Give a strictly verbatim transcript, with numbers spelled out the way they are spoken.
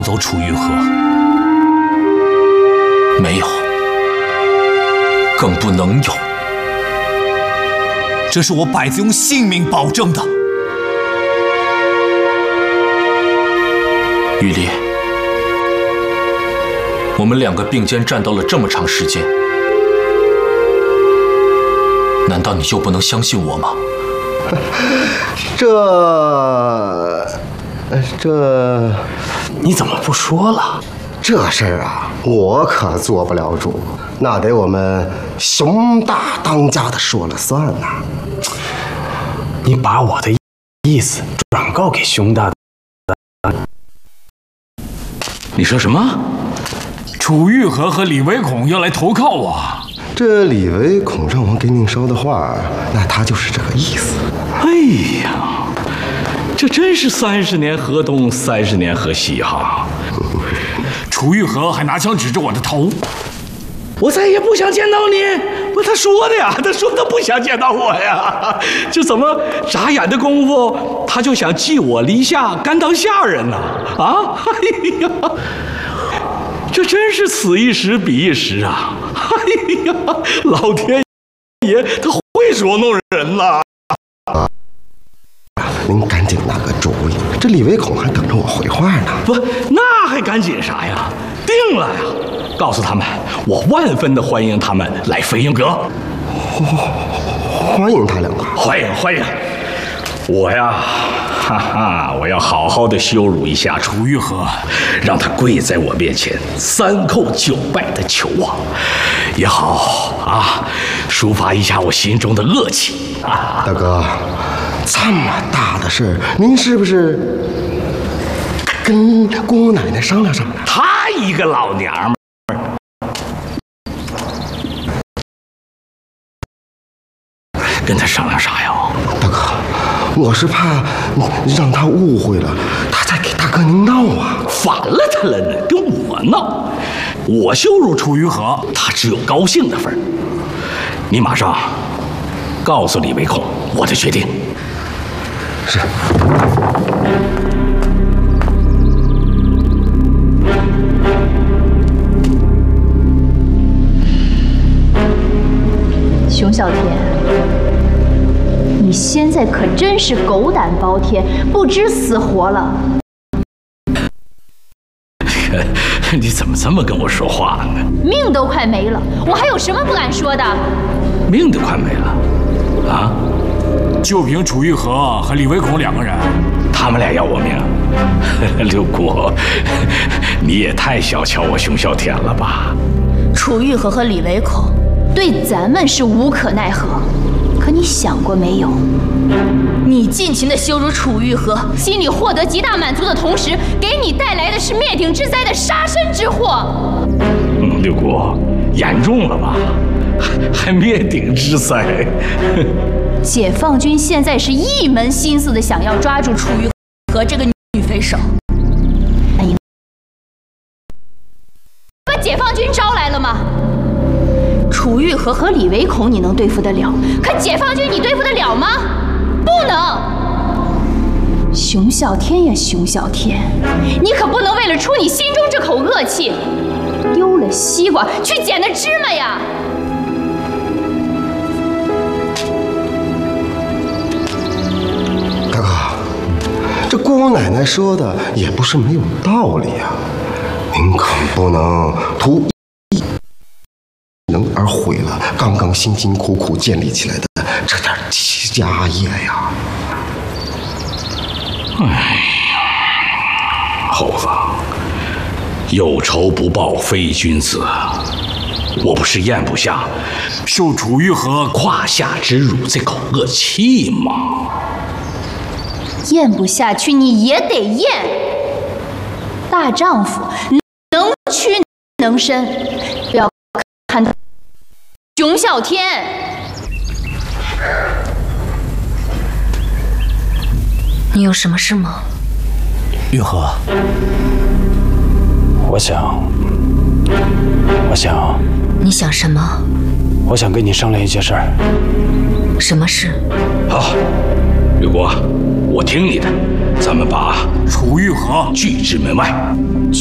走楚玉河，没有，更不能有。这是我百子用性命保证的。玉丽，我们两个并肩战斗了这么长时间，难道你就不能相信我吗？ 这，这， 你怎么不说了？ 这事儿啊，我可做不了主，那得我们熊大当家的说了算呐。 你把我的意思转告给熊大的。 你说什么？ 楚玉和和李唯孔要来投靠我。 这李唯孔让我给您捎的话，那他就是这个意思。 哎呀，这真是三十年河东，三十年河西哈！ 楚玉和还拿枪指着我的头。 我再也不想见到你。不，他说的呀，他说他不想见到我呀。这怎么眨眼的功夫，他就想继我篱下，甘当下人呢？啊，哎呀，这真是此一时彼一时啊！哎呀，老天爷，他会捉弄人呐！ 您赶紧拿个主意，这李唯孔还等着我回话呢。 不，那还赶紧啥呀？定了呀！告诉他们，我万分的欢迎他们来飞鹰阁。 欢迎他两个， 欢迎欢迎！我呀，哈哈，我要好好的羞辱一下楚玉和，让他跪在我面前，三叩九拜的求我，也好啊，抒发一下我心中的恶气。啊、 大哥，这么大的事，您是不是跟姑奶奶商量商量？ 她一个老娘们儿。跟他商量啥呀？ 大哥，我是怕让他误会了，他再给大哥您闹啊！ 反了他了呢，跟我闹！我羞辱楚玉和，他只有高兴的份儿。你马上告诉李唯孔我的决定。 是。 熊小天，你现在可真是狗胆包天，不知死活了。 你怎么这么跟我说话呢？ 命都快没了，我还有什么不敢说的？ 命都快没了，啊？ 就凭楚玉和和李唯孔两个人， 他们俩要我命？六姑，你也太小瞧我熊小天了吧？ 楚玉和和李唯孔对咱们是无可奈何，可你想过没有？你尽情的羞辱楚玉和，心里获得极大满足的同时，给你带来的是灭顶之灾的杀身之祸。 嗯，六姑，严重了吧？还还灭顶之灾？ 解放军现在是一门心思的想要抓住楚玉和这个女匪首。把解放军招来了吗？楚玉和和李唯孔你能对付得了，可解放军你对付得了吗？不能。熊小天呀，熊小天，你可不能为了出你心中这口恶气，丢了西瓜去捡那芝麻呀！ 大哥，这姑奶奶说的也不是没有道理呀、啊，您可不能图能而毁了刚刚辛辛苦苦建立起来的这点家业呀！ 哎呀，猴子，有仇不报非君子。我不是咽不下受楚玉和胯下之辱这口恶气吗？ 咽不下去你也得咽。大丈夫能屈能伸，不要看他熊小天。 你有什么事吗？ 玉和， 我想，我想， 你想什么？ 我想跟你商量一件事儿。 什么事？ 好，刘国，我听你的，咱们把楚玉和拒之门外。